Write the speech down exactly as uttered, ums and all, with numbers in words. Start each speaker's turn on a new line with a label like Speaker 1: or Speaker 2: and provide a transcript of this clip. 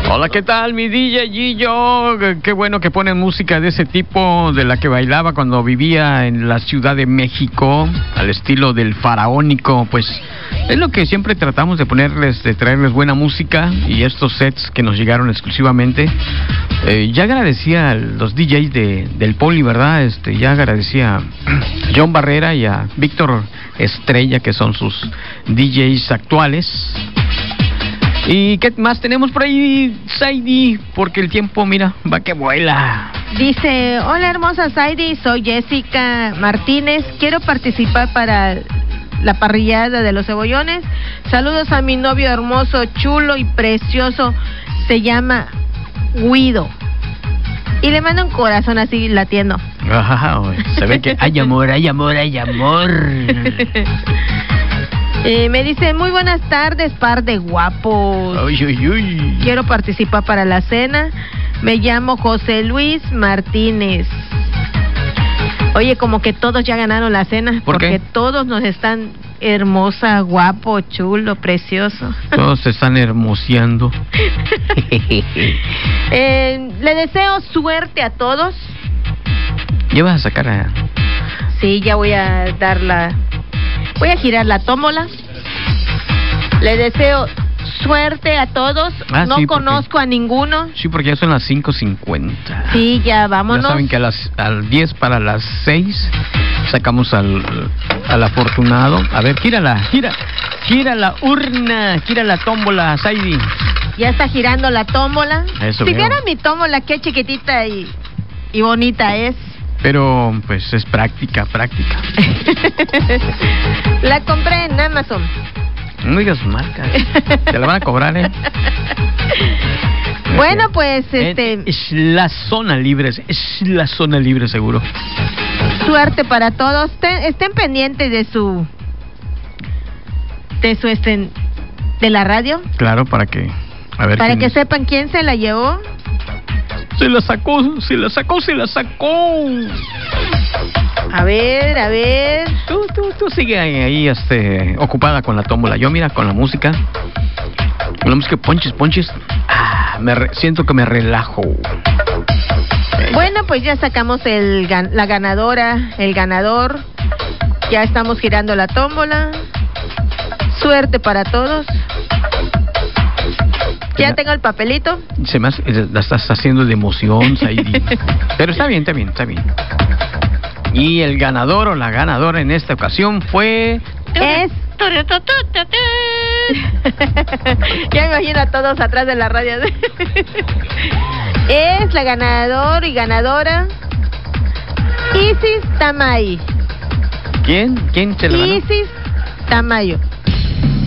Speaker 1: Hola, ¿qué tal, mi D J Gillo? Qué bueno que ponen música de ese tipo, de la que bailaba cuando vivía en la Ciudad de México, al estilo del faraónico. Pues es lo que siempre tratamos de ponerles, de traerles buena música y estos sets que nos llegaron exclusivamente. Eh, ya agradecía a los D Js de, del Poli, ¿verdad? Este, ya agradecía a John Barrera y a Víctor Estrella, que son sus D Js actuales. ¿Y qué más tenemos por ahí, Saidi? Porque el tiempo, mira, va que vuela.
Speaker 2: Dice, hola hermosa Saidi, soy Jessica Martínez, quiero participar para la parrillada de los cebollones. Saludos a mi novio hermoso, chulo y precioso, se llama Guido. Y le mando un corazón así latiendo.
Speaker 1: Wow, se ve que hay amor, hay amor, hay amor.
Speaker 2: Eh, me dice, muy buenas tardes, par de guapos.
Speaker 1: Uy, uy, uy.
Speaker 2: Quiero participar para la cena. Me llamo José Luis Martínez. Oye, como que todos ya ganaron la cena.
Speaker 1: ¿Por
Speaker 2: porque
Speaker 1: qué?
Speaker 2: todos nos están hermosa, guapo, chulo, precioso.
Speaker 1: Todos se están hermoseando.
Speaker 2: eh, le deseo suerte a todos.
Speaker 1: ¿Ya vas a sacar a...?
Speaker 2: Sí, ya voy a dar la... Voy a girar la tómbola. Le deseo suerte a todos.
Speaker 1: Ah,
Speaker 2: no
Speaker 1: sí,
Speaker 2: conozco
Speaker 1: porque...
Speaker 2: a ninguno.
Speaker 1: Sí, porque ya son las cinco cincuenta.
Speaker 2: Sí, ya vámonos.
Speaker 1: Ya saben que a las al diez para las seis sacamos al, al afortunado. A ver, gírala, gira, gira la urna, gira la tómbola, Saidi.
Speaker 2: Ya está girando la tómbola.
Speaker 1: Eso
Speaker 2: si
Speaker 1: veo.
Speaker 2: viera mi tómbola, qué chiquitita y, y bonita es.
Speaker 1: Pero, pues, es práctica, práctica.
Speaker 2: La compré en Amazon.
Speaker 1: No digas marca. Te la van a cobrar, ¿eh?
Speaker 2: Bueno, pues, este...
Speaker 1: Es la zona libre, es la zona libre, seguro.
Speaker 2: Suerte para todos. Ten, estén pendientes de su... De su, este... De la radio.
Speaker 1: Claro, para que... A ver.
Speaker 2: Para que
Speaker 1: es.
Speaker 2: sepan quién se la llevó.
Speaker 1: Se la sacó, se la sacó, se la sacó.
Speaker 2: A ver, a ver.
Speaker 1: Tú, tú, tú sigue ahí, ahí este, ocupada con la tómbola. Yo, mira, con la música. Con la música, ponches, ponches. Ah, me re, siento que me relajo.
Speaker 2: Bueno, pues ya sacamos el la ganadora, el ganador. Ya estamos girando la tómbola. Suerte para todos. Ya tengo el papelito.
Speaker 1: Se me hace, la estás haciendo de emoción, Saidi. Pero está bien, está bien, está bien. Y el ganador o la ganadora en esta ocasión fue...
Speaker 2: Es... Ya me imagino a todos atrás de la radio. Es la ganadora y ganadora Isis Tamayo.
Speaker 1: ¿Quién? ¿Quién se la ganó?
Speaker 2: Isis Tamayo.